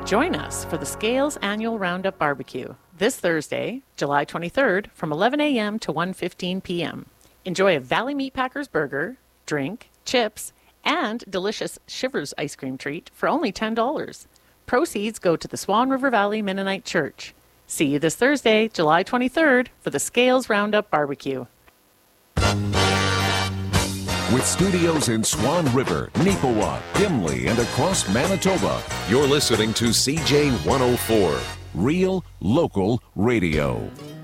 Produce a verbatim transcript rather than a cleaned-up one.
Join us for the Scales Annual Roundup Barbecue this Thursday, July twenty-third, from eleven a.m. to one fifteen p.m. Enjoy a Valley Meatpackers burger, drink, chips, and delicious Shivers ice cream treat for only ten dollars. Proceeds go to the Swan River Valley Mennonite Church. See you this Thursday, July twenty-third, for the Scales Roundup Barbecue. With studios in Swan River, Neepawa, Gimli, and across Manitoba, you're listening to C J one oh four, Real Local Radio.